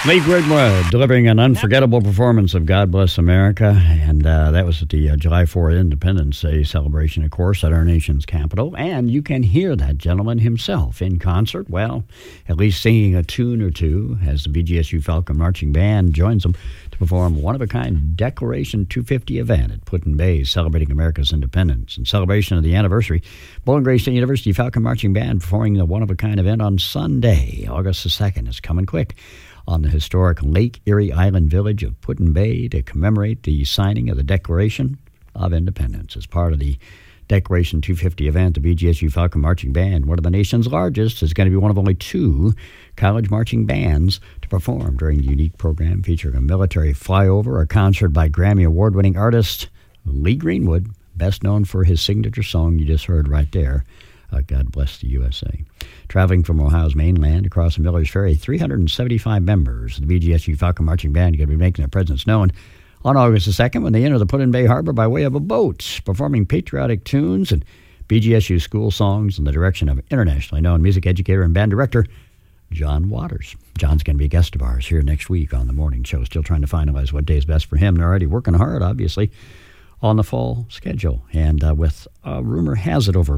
Lee Gridwood delivering an unforgettable performance of God Bless America, and that was at the July 4th Independence Day celebration, of course, at our nation's capital. And you can hear that gentleman himself in concert, well, at least singing a tune or two, as the BGSU Falcon Marching Band joins them to perform a one-of-a-kind Declaration 250 event at Put-in-Bay, celebrating America's independence. In celebration of the anniversary, Bowling Green State University Falcon Marching Band performing the one-of-a-kind event on Sunday, August the 2nd. It's coming quick on the historic Lake Erie Island village of Put-in-Bay to commemorate the signing of the Declaration of Independence. As part of the Declaration 250 event, the BGSU Falcon Marching Band, one of the nation's largest, is going to be one of only two college marching bands to perform during the unique program featuring a military flyover, a concert by Grammy Award-winning artist Lee Greenwood, best known for his signature song you just heard right there, God Bless the USA. Traveling from Ohio's mainland across the Miller's Ferry, 375 members of the BGSU Falcon Marching Band are going to be making their presence known on August the 2nd when they enter the Put-in-Bay Harbor by way of a boat, performing patriotic tunes and BGSU school songs in the direction of internationally known music educator and band director John Waters. John's going to be a guest of ours here next week on the morning show. Still trying to finalize what day is best for him. They're already working hard, obviously, on the fall schedule. And with, rumor has it, over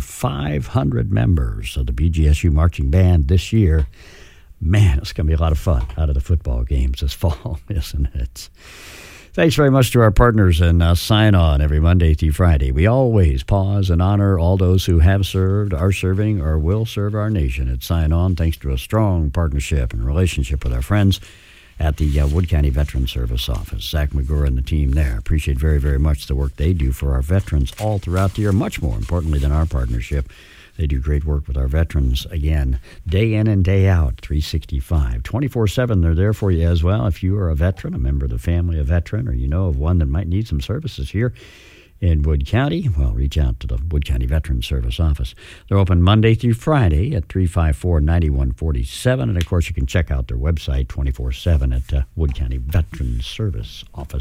500 members of the BGSU Marching Band this year. Man, it's going to be a lot of fun out of the football games this fall, isn't it? Thanks very much to our partners and Sign On every Monday through Friday. We always pause and honor all those who have served, are serving, or will serve our nation at Sign On, thanks to a strong partnership and relationship with our friends at the Wood County Veterans Service Office. Zach McGurr and the team there. Appreciate very, very much the work they do for our veterans all throughout the year. Much more importantly than our partnership, they do great work with our veterans, again, day in and day out, 365. 24/7, they're there for you as well. If you are a veteran, a member of the family of veteran, or you know of one that might need some services here in Wood County, well, reach out to the Wood County Veterans Service Office. They're open Monday through Friday at 354-9147. And, of course, you can check out their website 24/7 at Wood County Veterans Service Office.